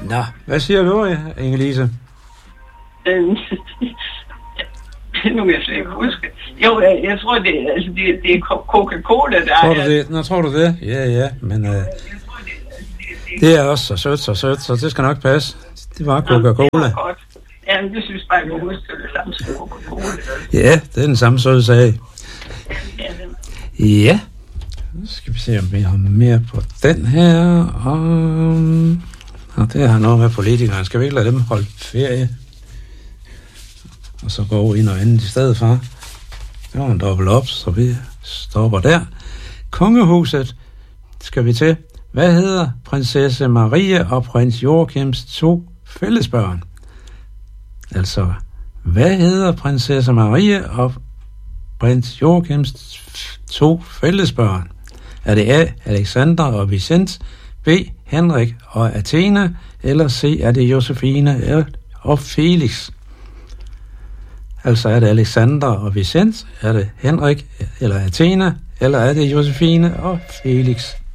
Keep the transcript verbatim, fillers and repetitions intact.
Nå, hvad siger du, Inge-Lise? Øhm, nu kan jeg slet ikke huske. Jo, jeg, jeg tror, det, altså, det, det er Coca-Cola, der tror er... Du det? Nå, tror du det? Ja, ja, men... Øh, det er også så sødt, så sødt, så det skal nok passe. Det var Coca-Cola. Det var godt. Ja, det synes bare, jeg kunne huske, det er det samme Coca-Cola. Ja, det er den samme søde sag. Ja, den... Ja. Nu skal vi se, om vi har mere på den her. Og, og det har noget med politikerne. Skal vi ikke lade dem holde ferie? Og så gå ind og andet i stedet for. Det var en dobbelt op, så vi stopper der. Kongehuset skal vi til. Hvad hedder prinsesse Marie og prins Joachims to fællesbørn? Altså, hvad hedder prinsesse Marie og prins Joachims to fællesbørn? Er det A. Alexander og Vicent, B. Henrik og Athena, eller C. er det Josefine og Felix? Altså, er det Alexander og Vicent, er det Henrik eller Athena, eller er det Josefine og Felix?